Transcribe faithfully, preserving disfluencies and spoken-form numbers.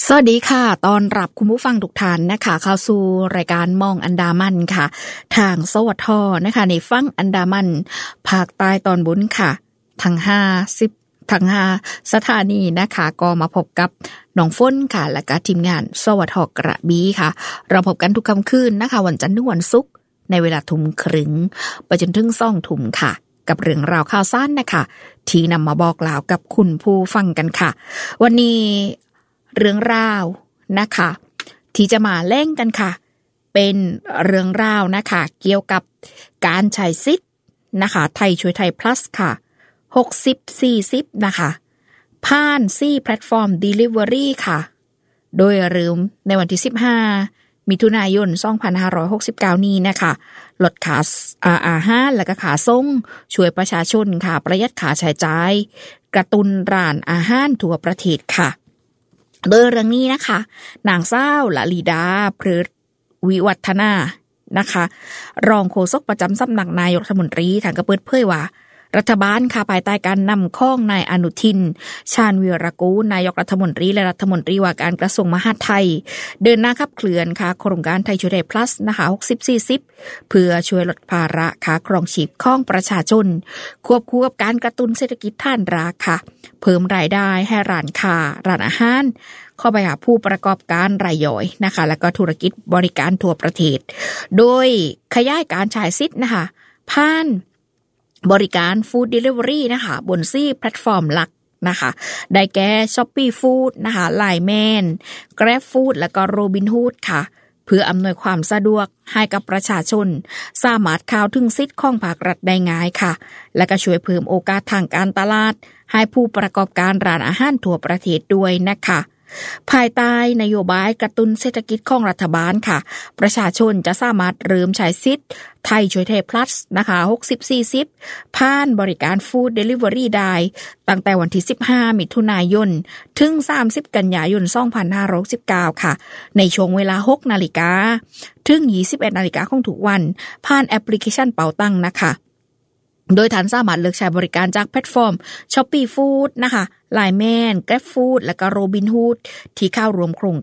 สวัสดีค่ะตอนรับคุณผู้ฟังทุกท่านนะคะเข้าสู่รายการมองอันดามันค่ะทางสวทนะคะในฝั่งอันดามันภาคใต้ตอนบนค่ะทั้งห้าสิบทั้งห้าสถานีนะคะก็มาพบกับน้องฝนค่ะและก็ทีมงานสวทกระบี่ค่ะเราพบกันทุกค่ำคืนนะคะวันจันทร์ถึงวันศุกร์ในเวลาทุ่มครึ่งไปจนถึงสองทุ่มค่ะกับเรื่องราวข่าวสารนะคะที่นำมาบอกกล่าวกับคุณผู้ฟังกันค่ะวันนี้เรื่องราวนะคะที่จะมาเล่นกันค่ะเป็นเรื่องราวนะคะเกี่ยวกับการใช้สิทธิ์นะคะไทยช่วยไทย plus ค่ะหกสิบ สี่สิบนะคะผ่านสี่แพลตฟอร์ม delivery ค่ะโดยลืมในวันที่สิบห้ามิถุนายนสองพันห้าร้อยหกสิบเก้านี้นะคะลดค่าอาหารและก็ค่าส่งช่วยประชาชนค่ะประหยัดค่าใช้จ่ายกระตุ้นร้านอาหารทั่วประเทศค่ะโดยเรื่องนี้นะคะนางสาวละลีดาพฤกษ์วิวัฒนานะคะรองโฆษกประจำสำนักนายกรัฐมนตรีทางก็เปิดเผยว่ารัฐบาลค่ะภายใต้การนำข้องนายอนุทินชาญวีรกูลนายกรัฐมนตรีและรัฐมนตรีว่าการกระทรวงมหาดไทยเดินหน้าขับเคลื่อนค่ะโครงการไทยช่วยไทย plus นะคะหกสิบ สี่สิบเพื่อช่วยลดภาระค่าครองชีพของประชาชนควบคู่กับการกระตุ้นเศรษฐกิจฐานรากค่ะเพิ่มรายได้ให้ร้านค้าร้านอาหารเข้าไปหาผู้ประกอบการรายย่อยนะคะแล้วก็ธุรกิจบริการทั่วประเทศโดยขยายการฉายสิทธิ์นะคะผ่านบริการฟู้ดเดลิเวอรี่นะคะบนสี่แพลตฟอร์มหลักนะคะได้แก่ Shopee Food นะคะ ไลน์ แมน Grab Food แล้วก็ Robinhood ค่ะเพื่ออำนวยความสะดวกให้กับประชาชนสามารถเข้าถึงสิทธิ์ของภาครัฐได้ง่ายค่ะและก็ช่วยเพิ่มโอกาสทางการตลาดให้ผู้ประกอบการร้านอาหารทั่วประเทศด้วยนะคะภายใต้นโยบายกระตุ้นเศรษฐกิจของรัฐบาลค่ะประชาชนจะสามารถเริ่มใช้สิทธิ์ไทยช่วยไทย plus นะคะหกสิบ สี่สิบผ่านบริการฟู้ดเดลิเวอรี่ได้ตั้งแต่วันที่สิบห้ามิถุนายนถึงสามสิบกันยายนสองพันห้าร้อยหกสิบเก้าค่ะในช่วงเวลา หกนาฬิกาถึง ยี่สิบเอ็ดนาฬิกาของทุกวันผ่านแอปพลิเคชันเป๋าตังนะคะโดยท่านสามารถเลือกใช้บริการจากแพลตฟอร์ม Shopee Food นะคะ ไลน์ แมน Grab Food และก็ Robinhood ที่เข้าร่วมโครง